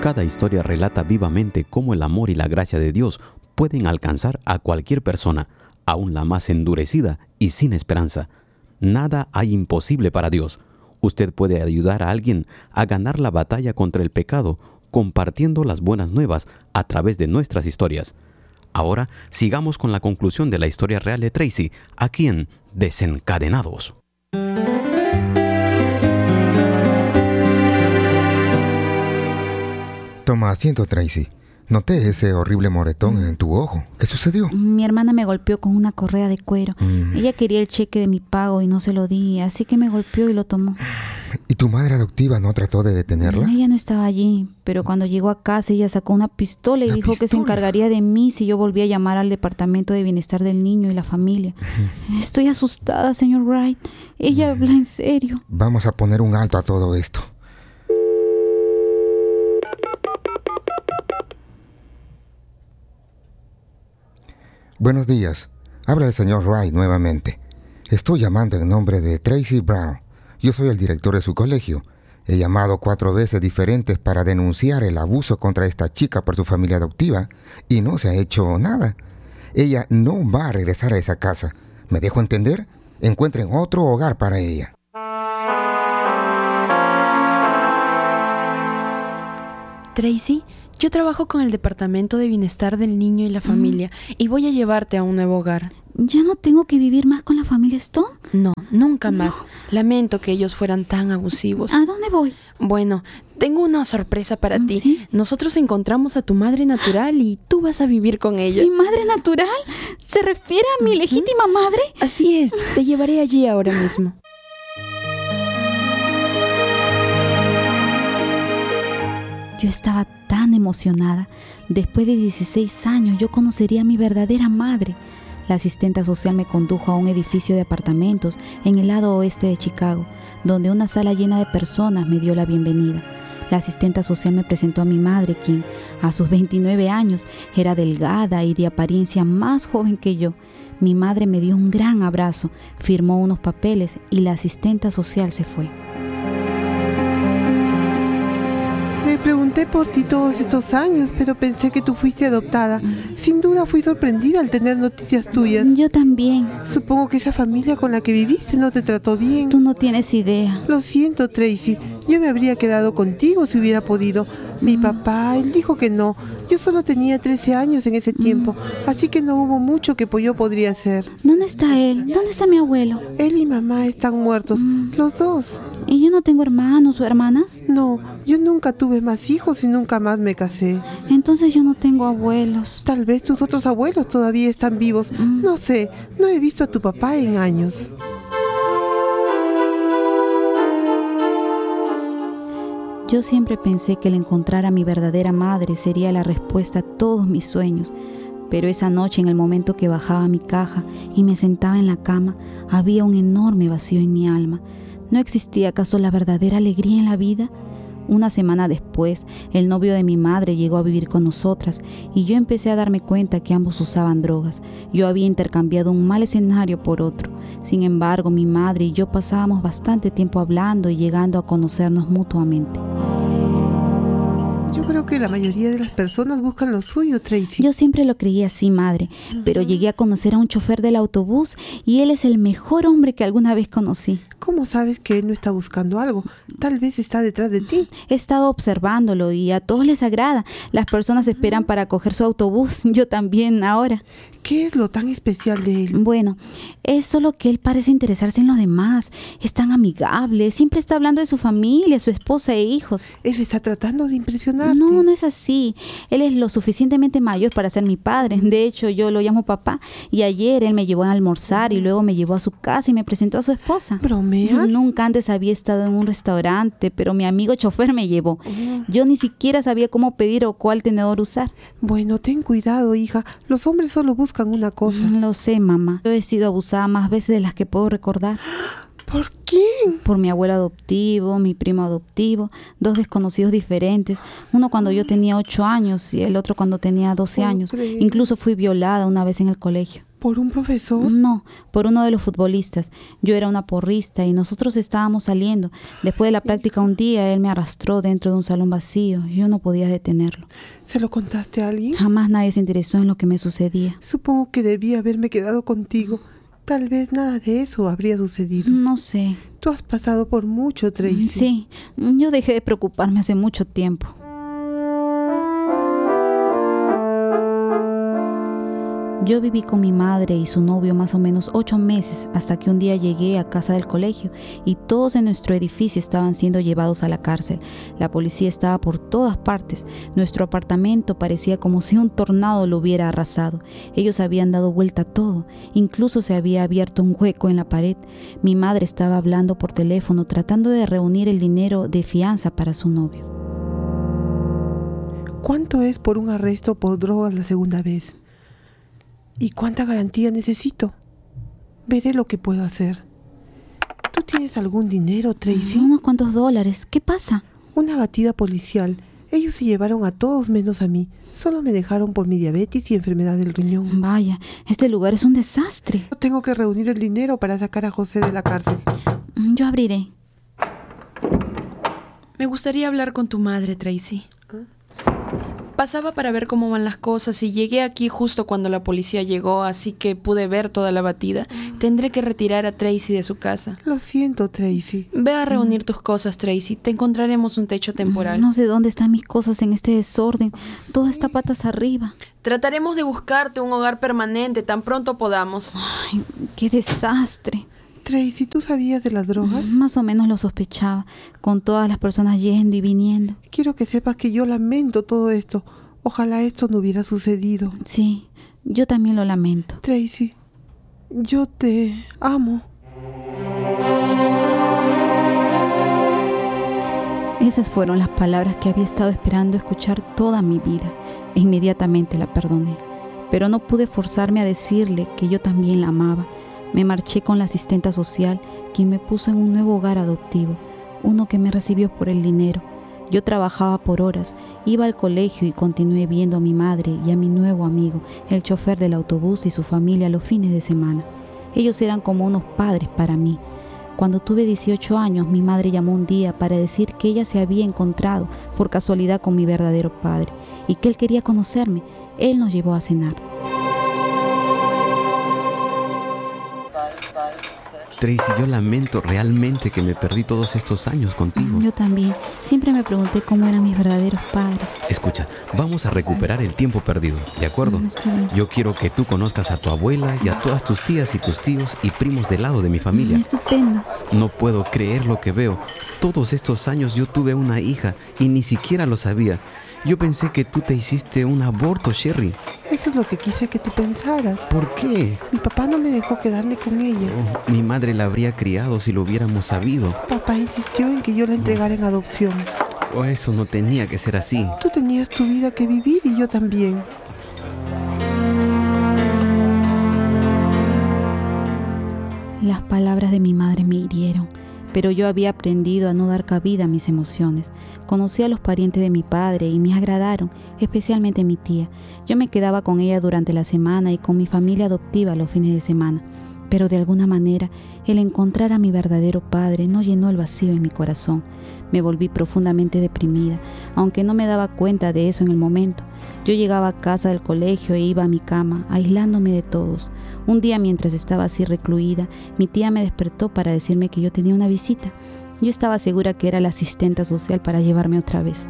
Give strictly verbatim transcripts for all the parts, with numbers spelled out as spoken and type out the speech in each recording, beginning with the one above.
Cada historia relata vivamente cómo el amor y la gracia de Dios pueden alcanzar a cualquier persona, aún la más endurecida y sin esperanza. Nada hay imposible para Dios. Usted puede ayudar a alguien a ganar la batalla contra el pecado compartiendo las buenas nuevas a través de nuestras historias. Ahora sigamos con la conclusión de la historia real de Tracy, aquí en Desencadenados. Toma asiento, Tracy. Noté ese horrible moretón en tu ojo. ¿Qué sucedió? Mi hermana me golpeó con una correa de cuero. Mm. Ella quería el cheque de mi pago y no se lo di, así que me golpeó y lo tomó. ¿Y tu madre adoptiva no trató de detenerla? Ella no estaba allí, pero cuando llegó a casa ella sacó una pistola y dijo pistola? que se encargaría de mí si yo volvía a llamar al Departamento de Bienestar del Niño y la Familia. Uh-huh. Estoy asustada, señor Wright. Ella uh-huh. habla en serio. Vamos a poner un alto a todo esto. Buenos días. Habla el señor Wright nuevamente. Estoy llamando en nombre de Tracy Brown. Yo soy el director de su colegio. He llamado cuatro veces diferentes para denunciar el abuso contra esta chica por su familia adoptiva y no se ha hecho nada. Ella no va a regresar a esa casa. ¿Me dejo entender? Encuentren otro hogar para ella. Tracy, yo trabajo con el Departamento de Bienestar del Niño y la Familia mm. y voy a llevarte a un nuevo hogar. ¿Ya no tengo que vivir más con la familia Stone? No, nunca más. No. Lamento que ellos fueran tan abusivos. ¿A dónde voy? Bueno, tengo una sorpresa para ¿Sí? ti. Nosotros encontramos a tu madre natural y tú vas a vivir con ella. ¿Mi madre natural? ¿Se refiere a mi uh-huh. legítima madre? Así es, te llevaré allí ahora mismo. Yo estaba tan emocionada. Después de dieciséis años yo conocería a mi verdadera madre. La asistenta social me condujo a un edificio de apartamentos en el lado oeste de Chicago, donde una sala llena de personas me dio la bienvenida. La asistenta social me presentó a mi madre, quien, a sus veintinueve años, era delgada y de apariencia más joven que yo. Mi madre me dio un gran abrazo, firmó unos papeles y la asistenta social se fue. Me pregunté por ti todos estos años, pero pensé que tú fuiste adoptada. Sin duda fui sorprendida al tener noticias tuyas. Yo también. Supongo que esa familia con la que viviste no te trató bien. Tú no tienes idea. Lo siento, Tracy. Yo me habría quedado contigo si hubiera podido. Mi mm. papá, él dijo que no. Yo solo tenía trece años en ese tiempo, mm. así que no hubo mucho que yo podría hacer. ¿Dónde está él? ¿Dónde está mi abuelo? Él y mamá están muertos, mm. los dos. ¿Y yo no tengo hermanos o hermanas? No, yo nunca tuve más hijos y nunca más me casé. Entonces yo no tengo abuelos. Tal vez tus otros abuelos todavía están vivos. Mm. No sé, no he visto a tu papá en años. Yo siempre pensé que el encontrar a mi verdadera madre sería la respuesta a todos mis sueños. Pero esa noche, en el momento que bajaba mi caja y me sentaba en la cama, había un enorme vacío en mi alma. ¿No existía acaso la verdadera alegría en la vida? Una semana después, el novio de mi madre llegó a vivir con nosotras y yo empecé a darme cuenta que ambos usaban drogas. Yo había intercambiado un mal escenario por otro. Sin embargo, mi madre y yo pasábamos bastante tiempo hablando y llegando a conocernos mutuamente. Yo creo que la mayoría de las personas buscan lo suyo, Tracy. Yo siempre lo creí así, madre, uh-huh. pero llegué a conocer a un chofer del autobús y él es el mejor hombre que alguna vez conocí. ¿Cómo sabes que él no está buscando algo? Tal vez está detrás de ti. He estado observándolo y a todos les agrada. Las personas esperan para coger su autobús. Yo también ahora. ¿Qué es lo tan especial de él? Bueno, es solo que él parece interesarse en los demás. Es tan amigable. Siempre está hablando de su familia, su esposa e hijos. ¿Él está tratando de impresionarte? No, no es así. Él es lo suficientemente mayor para ser mi padre. De hecho, yo lo llamo papá. Y ayer él me llevó a almorzar y luego me llevó a su casa y me presentó a su esposa. ¿Bromeas? Nunca antes había estado en un restaurante, pero mi amigo chofer me llevó. Yo ni siquiera sabía cómo pedir o cuál tenedor usar. Bueno, ten cuidado, hija. Los hombres solo buscan una cosa. Lo sé, mamá. Yo he sido abusada más veces de las que puedo recordar. ¿Por quién? Por mi abuelo adoptivo, mi primo adoptivo, dos desconocidos diferentes, uno cuando yo tenía ocho años y el otro cuando tenía doce años. Incluso fui violada una vez en el colegio. ¿Por un profesor? No, por uno de los futbolistas. Yo era una porrista y nosotros estábamos saliendo. Después de la práctica un día, él me arrastró dentro de un salón vacío. Yo no podía detenerlo. ¿Se lo contaste a alguien? Jamás nadie se interesó en lo que me sucedía. Supongo que debía haberme quedado contigo. Tal vez nada de eso habría sucedido. No sé. Tú has pasado por mucho, Tracy. Sí, yo dejé de preocuparme hace mucho tiempo. Yo viví con mi madre y su novio más o menos ocho meses hasta que un día llegué a casa del colegio y todos en nuestro edificio estaban siendo llevados a la cárcel. La policía estaba por todas partes. Nuestro apartamento parecía como si un tornado lo hubiera arrasado. Ellos habían dado vuelta a todo. Incluso se había abierto un hueco en la pared. Mi madre estaba hablando por teléfono tratando de reunir el dinero de fianza para su novio. ¿Cuánto es por un arresto por drogas la segunda vez? ¿Y cuánta garantía necesito? Veré lo que puedo hacer. ¿Tú tienes algún dinero, Tracy? Unos cuantos dólares. ¿Qué pasa? Una batida policial. Ellos se llevaron a todos menos a mí. Solo me dejaron por mi diabetes y enfermedad del riñón. Vaya, este lugar es un desastre. Tengo que reunir el dinero para sacar a José de la cárcel. Yo abriré. Me gustaría hablar con tu madre, Tracy. Pasaba para ver cómo van las cosas y llegué aquí justo cuando la policía llegó, así que pude ver toda la batida. Tendré que retirar a Tracy de su casa. Lo siento, Tracy. Ve a reunir tus cosas, Tracy. Te encontraremos un techo temporal. No sé dónde están mis cosas en este desorden. Todo está patas arriba. Trataremos de buscarte un hogar permanente tan pronto podamos. Ay, qué desastre. Tracy, ¿tú sabías de las drogas? Más o menos lo sospechaba, con todas las personas yendo y viniendo. Quiero que sepas que yo lamento todo esto. Ojalá esto no hubiera sucedido. Sí, yo también lo lamento. Tracy, yo te amo. Esas fueron las palabras que había estado esperando escuchar toda mi vida, e inmediatamente la perdoné. Pero no pude forzarme a decirle que yo también la amaba. Me marché con la asistenta social, quien me puso en un nuevo hogar adoptivo, uno que me recibió por el dinero. Yo trabajaba por horas, iba al colegio y continué viendo a mi madre y a mi nuevo amigo, el chofer del autobús y su familia los fines de semana. Ellos eran como unos padres para mí. Cuando tuve dieciocho años, mi madre llamó un día para decir que ella se había encontrado por casualidad con mi verdadero padre y que él quería conocerme. Él nos llevó a cenar. Tracy, yo lamento realmente que me perdí todos estos años contigo. Yo también. Siempre me pregunté cómo eran mis verdaderos padres. Escucha, vamos a recuperar el tiempo perdido, ¿de acuerdo? Está bien. Yo quiero que tú conozcas a tu abuela y a todas tus tías y tus tíos y primos del lado de mi familia. Estupendo. No puedo creer lo que veo. Todos estos años yo tuve una hija y ni siquiera lo sabía. Yo pensé que tú te hiciste un aborto, Sherry. Eso es lo que quise que tú pensaras. ¿Por qué? Mi papá no me dejó quedarme con ella. Oh, mi madre la habría criado si lo hubiéramos sabido. Papá insistió en que yo la entregara en adopción. Oh, eso no tenía que ser así. Tú tenías tu vida que vivir y yo también. Las palabras de mi madre me hirieron, pero yo había aprendido a no dar cabida a mis emociones. Conocí a los parientes de mi padre y me agradaron, especialmente mi tía. Yo me quedaba con ella durante la semana y con mi familia adoptiva los fines de semana. Pero de alguna manera, el encontrar a mi verdadero padre no llenó el vacío en mi corazón. Me volví profundamente deprimida, aunque no me daba cuenta de eso en el momento. Yo llegaba a casa del colegio e iba a mi cama, aislándome de todos. Un día, mientras estaba así recluida, mi tía me despertó para decirme que yo tenía una visita. Yo estaba segura que era la asistenta social para llevarme otra vez.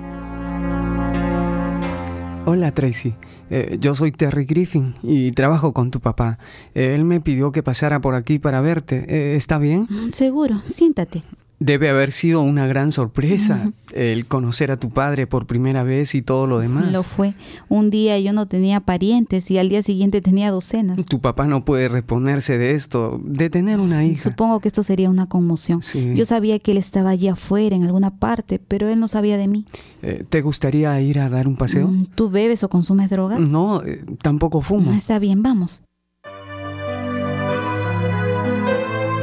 Hola, Tracy. Eh, yo soy Terry Griffin y trabajo con tu papá. Eh, él me pidió que pasara por aquí para verte. Eh, ¿Está bien? Seguro, siéntate. Debe haber sido una gran sorpresa uh-huh. el conocer a tu padre por primera vez y todo lo demás. Lo fue. Un día yo no tenía parientes y al día siguiente tenía docenas. Tu papá no puede reponerse de esto, de tener una hija. Supongo que esto sería una conmoción. Sí. Yo sabía que él estaba allí afuera, en alguna parte, pero él no sabía de mí. Eh, ¿Te gustaría ir a dar un paseo? ¿Tú bebes o consumes drogas? No, eh, tampoco fumo. Está bien, vamos.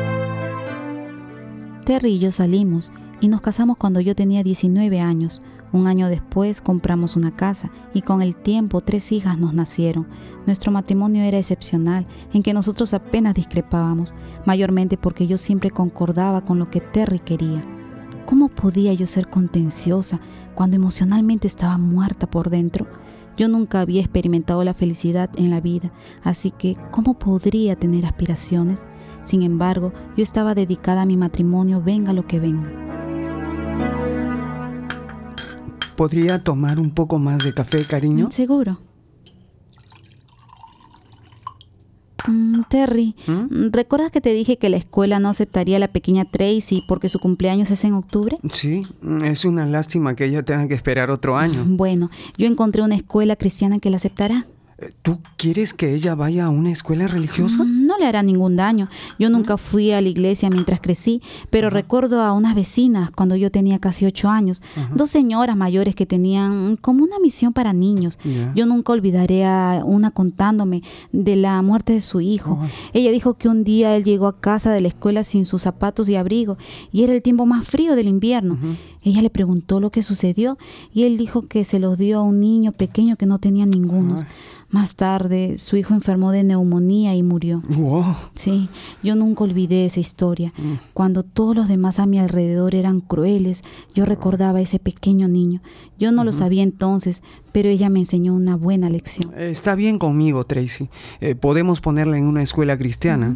Terry y yo salimos y nos casamos cuando yo tenía diecinueve años. Un año después compramos una casa y con el tiempo tres hijas nos nacieron. Nuestro matrimonio era excepcional, en que nosotros apenas discrepábamos, mayormente porque yo siempre concordaba con lo que Terry quería. ¿Cómo podía yo ser contenciosa cuando emocionalmente estaba muerta por dentro? Yo nunca había experimentado la felicidad en la vida, así que ¿cómo podría tener aspiraciones? Sin embargo, yo estaba dedicada a mi matrimonio, venga lo que venga. ¿Podría tomar un poco más de café, cariño? Seguro. Mm, Terry, ¿Mm? ¿recuerdas que te dije que la escuela no aceptaría a la pequeña Tracy porque su cumpleaños es en octubre? Sí, es una lástima que ella tenga que esperar otro año. Bueno, yo encontré una escuela cristiana que la aceptará. ¿Tú quieres que ella vaya a una escuela religiosa? No le hará ningún daño. Yo nunca fui a la iglesia mientras crecí, pero Ajá. recuerdo a unas vecinas cuando yo tenía casi ocho años, Ajá. dos señoras mayores que tenían como una misión para niños. Ya. Yo nunca olvidaré a una contándome de la muerte de su hijo. Oh. Ella dijo que un día él llegó a casa de la escuela sin sus zapatos y abrigo, y era el tiempo más frío del invierno. Ujú. Ella le preguntó lo que sucedió y él dijo que se los dio a un niño pequeño que no tenía ninguno. Ay. Más tarde, su hijo enfermó de neumonía y murió. Wow. Sí, yo nunca olvidé esa historia. Mm. Cuando todos los demás a mi alrededor eran crueles, yo recordaba a ese pequeño niño. Yo no lo sabía entonces, pero ella me enseñó una buena lección. Está bien conmigo, Tracy. Eh, podemos ponerla en una escuela cristiana.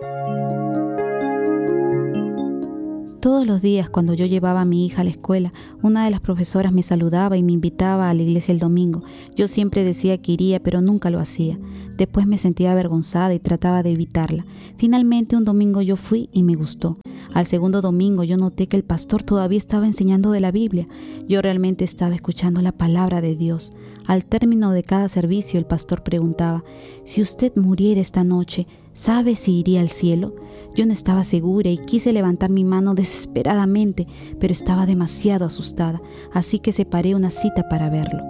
Todos los días cuando yo llevaba a mi hija a la escuela, una de las profesoras me saludaba y me invitaba a la iglesia el domingo. Yo siempre decía que iría, pero nunca lo hacía. Después me sentía avergonzada y trataba de evitarla. Finalmente un domingo yo fui y me gustó. Al segundo domingo yo noté que el pastor todavía estaba enseñando de la Biblia. Yo realmente estaba escuchando la palabra de Dios. Al término de cada servicio el pastor preguntaba: si usted muriera esta noche, ¿sabe si iría al cielo? Yo no estaba segura y quise levantar mi mano desesperadamente, pero estaba demasiado asustada, así que separé una cita para verlo.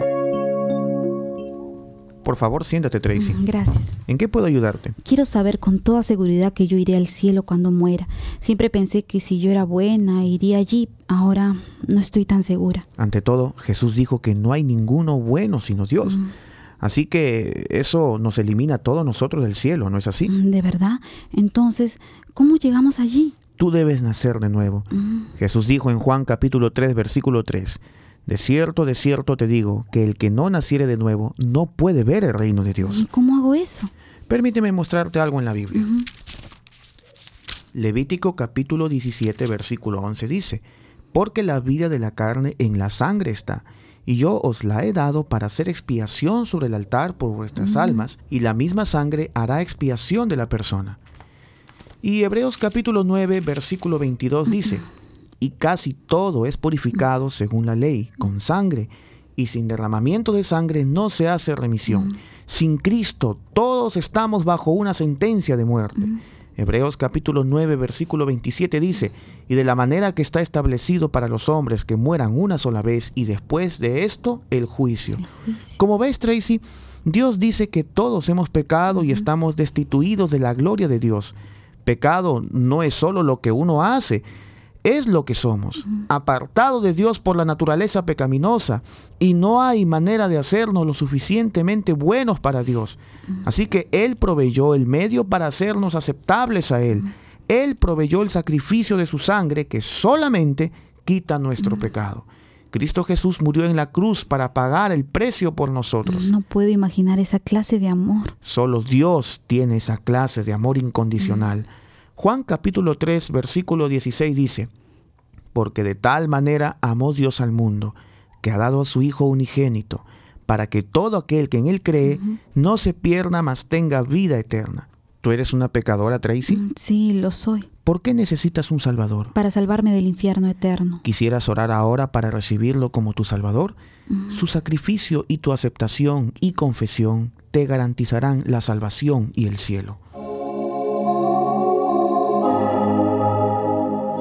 Por favor, siéntate, Tracy. Mm, Gracias. ¿En qué puedo ayudarte? Quiero saber con toda seguridad que yo iré al cielo cuando muera. Siempre pensé que si yo era buena, iría allí. Ahora no estoy tan segura. Ante todo, Jesús dijo que no hay ninguno bueno sino Dios. Mm. Así que eso nos elimina a todos nosotros del cielo, ¿no es así? ¿De verdad? Entonces, ¿cómo llegamos allí? Tú debes nacer de nuevo. Mm. Jesús dijo en Juan capítulo tres, versículo tres, de cierto, de cierto te digo, que el que no naciere de nuevo no puede ver el reino de Dios. ¿Y cómo hago eso? Permíteme mostrarte algo en la Biblia. Ujú. Levítico capítulo diecisiete, versículo once dice, porque la vida de la carne en la sangre está, y yo os la he dado para hacer expiación sobre el altar por vuestras Mm. almas, y la misma sangre hará expiación de la persona. Y Hebreos capítulo nueve, versículo veintidós dice, y casi todo es purificado según la ley, con sangre, y sin derramamiento de sangre no se hace remisión. Sin Cristo todos estamos bajo una sentencia de muerte. Hebreos capítulo nueve, versículo veintisiete dice, y de la manera que está establecido para los hombres que mueran una sola vez, y después de esto, el juicio. El juicio. Como ves, Tracy, Dios dice que todos hemos pecado y estamos destituidos de la gloria de Dios. Pecado no es solo lo que uno hace, es lo que somos, apartado de Dios por la naturaleza pecaminosa, y no hay manera de hacernos lo suficientemente buenos para Dios. Así que Él proveyó el medio para hacernos aceptables a Él. Él proveyó el sacrificio de su sangre que solamente quita nuestro pecado. Cristo Jesús murió en la cruz para pagar el precio por nosotros. No puedo imaginar esa clase de amor. Solo Dios tiene esa clase de amor incondicional. Juan capítulo tres, versículo dieciséis dice, porque de tal manera amó Dios al mundo, que ha dado a su Hijo unigénito, para que todo aquel que en Él cree Ujú. no se pierda, mas tenga vida eterna. ¿Tú eres una pecadora, Tracy? Mm, Sí, lo soy. ¿Por qué necesitas un Salvador? Para salvarme del infierno eterno. ¿Quisieras orar ahora para recibirlo como tu Salvador? Mm. Su sacrificio y tu aceptación y confesión te garantizarán la salvación y el cielo.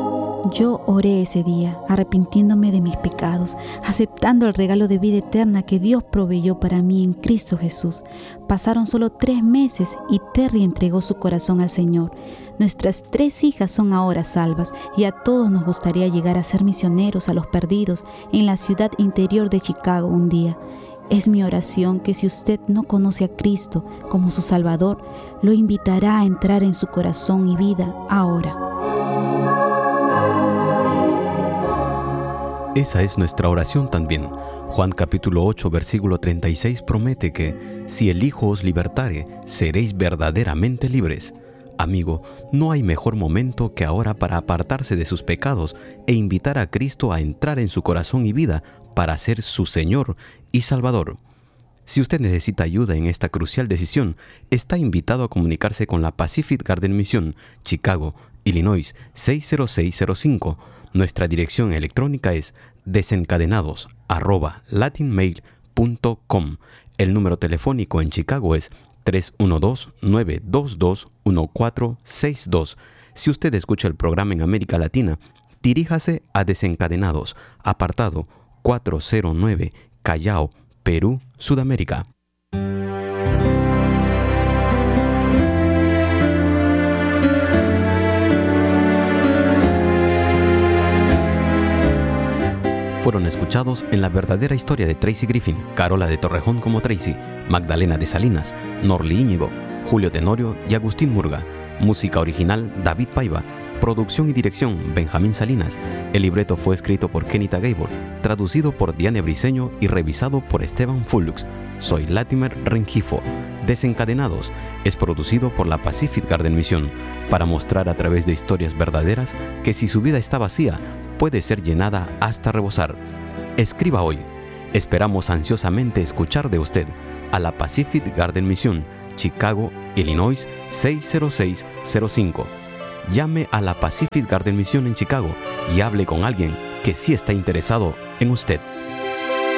Yo oré ese día, arrepintiéndome de mis pecados, aceptando el regalo de vida eterna que Dios proveyó para mí en Cristo Jesús. Pasaron solo tres meses y Terry entregó su corazón al Señor. Nuestras tres hijas son ahora salvas y a todos nos gustaría llegar a ser misioneros a los perdidos en la ciudad interior de Chicago un día. Es mi oración que si usted no conoce a Cristo como su Salvador, lo invitará a entrar en su corazón y vida ahora. Esa es nuestra oración también. Juan capítulo ocho, versículo treinta y seis promete que si el Hijo os libertare, seréis verdaderamente libres. Amigo, no hay mejor momento que ahora para apartarse de sus pecados e invitar a Cristo a entrar en su corazón y vida para ser su Señor y Salvador. Si usted necesita ayuda en esta crucial decisión, está invitado a comunicarse con la Pacific Garden Mission, Chicago, Illinois seis cero seis cero cinco. Nuestra dirección electrónica es desencadenados arroba latinmail punto com. El número telefónico en Chicago es tres uno dos, nueve dos dos, uno cuatro seis dos. Si usted escucha el programa en América Latina, diríjase a Desencadenados, apartado cuatrocientos nueve, Callao, Perú, Sudamérica. Fueron escuchados en La verdadera historia de Tracy Griffin, Carola de Torrejón como Tracy, Magdalena de Salinas, Norly Íñigo, Julio Tenorio y Agustín Murga. Música original David Paiva. Producción y dirección Benjamín Salinas. El libreto fue escrito por Kenita Gabor, traducido por Diane Briceño y revisado por Esteban Fullux. Soy Latimer Rengifo. Desencadenados es producido por la Pacific Garden Mission para mostrar a través de historias verdaderas que si su vida está vacía, puede ser llenada hasta rebosar. Escriba hoy. Esperamos ansiosamente escuchar de usted a la Pacific Garden Mission, Chicago, Illinois seis cero seis cero cinco. Llame a la Pacific Garden Mission en Chicago y hable con alguien que sí está interesado en usted.